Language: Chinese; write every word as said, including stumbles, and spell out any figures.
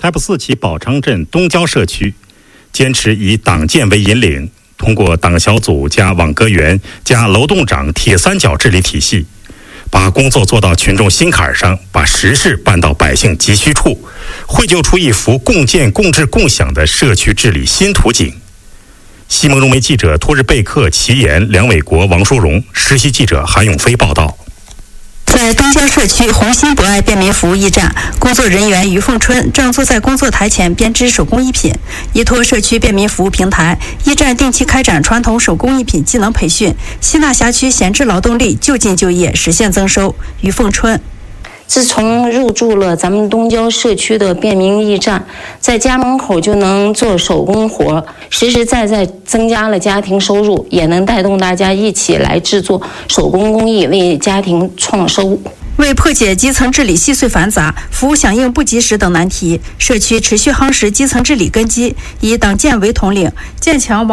台北市旗宝昌镇东郊社区坚持以党建为引领，通过党小组加网格员加楼栋长铁三角治理体系，把工作做到群众心坎上，把实事办到百姓急需处，绘就出一幅共建共治共享的社区治理新图景。西蒙融媒记者托日贝克、齐岩、梁伟国、王淑荣，实习记者韩永飞报道。 在东郊社区红心博爱便民服务驿站，工作人员于凤春正坐在工作台前编织手工艺品。依托社区便民服务平台，驿站定期开展传统手工艺品技能培训，吸纳辖区闲置劳动力，就近就业，实现增收。于凤春。 自从入驻了咱们东郊社区的便民驿站，在家门口就能做手工活，实实在在增加了家庭收入，也能带动大家一起来制作手工工艺，为家庭创收。 为破解基层治理细碎繁杂、服务响应不及时等难题，社区持续夯实基层治理根基，以党建为统领，建强网